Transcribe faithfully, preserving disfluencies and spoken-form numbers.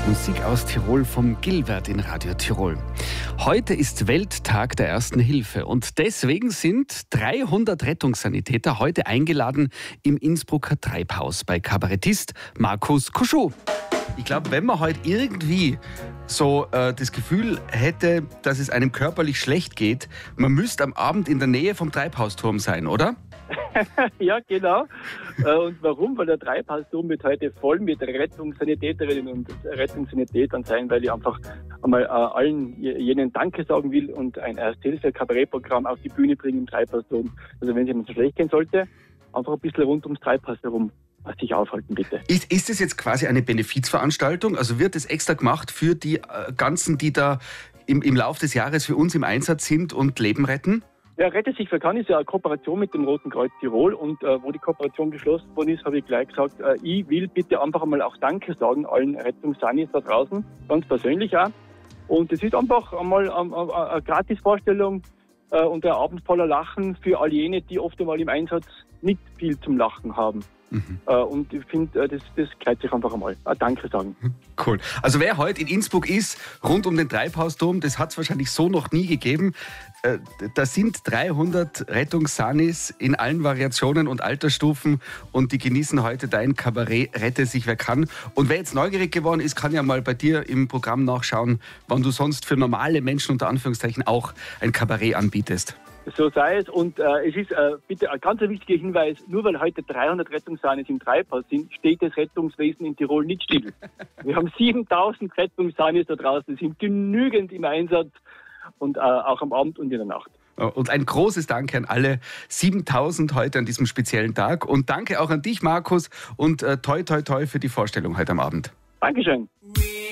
Musik aus Tirol vom Gilbert in Radio Tirol. Heute ist Welttag der Ersten Hilfe und deswegen sind dreihundert Rettungssanitäter heute eingeladen im Innsbrucker Treibhaus bei Kabarettist Markus Kuschow. Ich glaube, wenn man heute irgendwie so äh, das Gefühl hätte, dass es einem körperlich schlecht geht, man müsste am Abend in der Nähe vom Treibhausturm sein, oder? Ja, genau. Und warum? Weil der Treibhausturm wird heute voll mit Rettungssanitäterinnen und Rettungssanitätern sein, weil ich einfach einmal äh, allen jenen Danke sagen will und ein Erste-Hilfe-Kabarettprogramm auf die Bühne bringen im Treibhausturm. Also wenn es Ihnen so schlecht gehen sollte, einfach ein bisschen rund ums Treibhaus herum sich aufhalten, bitte. Ist, ist es jetzt quasi eine Benefizveranstaltung? Also wird es extra gemacht für die äh, Ganzen, die da im, im Laufe des Jahres für uns im Einsatz sind und Leben retten? Ja, Rette sich wer kann ist ja eine Kooperation mit dem Roten Kreuz Tirol und äh, wo die Kooperation geschlossen worden ist, habe ich gleich gesagt, äh, ich will bitte einfach einmal auch Danke sagen allen Rettungssanis da draußen, ganz persönlich auch. Und es ist einfach einmal eine, eine, eine Gratisvorstellung äh, und ein Abend voller Lachen für all jene, die oft einmal im Einsatz nicht viel zum Lachen haben. Mhm. Äh, und ich finde, äh, das, das gehört sich einfach einmal. Ein Danke sagen. Cool. Also wer heute in Innsbruck ist, rund um den Treibhausturm, das hat es wahrscheinlich so noch nie gegeben. Äh, da sind dreihundert Rettungssanis in allen Variationen und Altersstufen und die genießen heute dein Kabarett Rette sich wer kann. Und wer jetzt neugierig geworden ist, kann ja mal bei dir im Programm nachschauen, wann du sonst für normale Menschen unter Anführungszeichen auch ein Kabarett anbietest. So sei es. Und äh, es ist äh, bitte ein ganz wichtiger Hinweis, nur weil heute dreihundert Rettungssanis im Treibhaus sind, steht das Rettungswesen in Tirol nicht still. Wir haben siebentausend Rettungssanis da draußen, die sind genügend im Einsatz und äh, auch am Abend und in der Nacht. Und ein großes Danke an alle siebentausend heute an diesem speziellen Tag. Und danke auch an dich, Markus, und äh, toi toi toi für die Vorstellung heute am Abend. Dankeschön.